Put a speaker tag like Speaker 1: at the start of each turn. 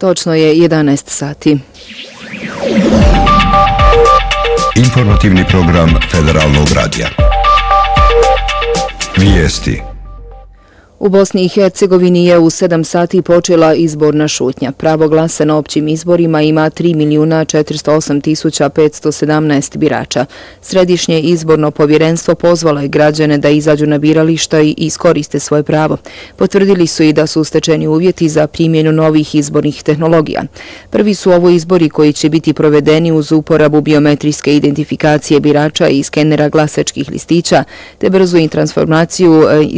Speaker 1: Točno je 11 sati.
Speaker 2: Informativni program Federalnog radija. Vijesti.
Speaker 1: U Bosni i Hercegovini je u 7 sati počela izborna šutnja. Pravo glasa na općim izborima ima 3.408.517 birača. Središnje izborno povjerenstvo pozvalo je građane da izađu na birališta i iskoriste svoje pravo. Potvrdili su i da su stečeni uvjeti za primjenu novih izbornih tehnologija. Prvi su ovo izbori koji će biti provedeni uz uporabu biometrijske identifikacije birača i skenera glasačkih listića, te brzu transformaciju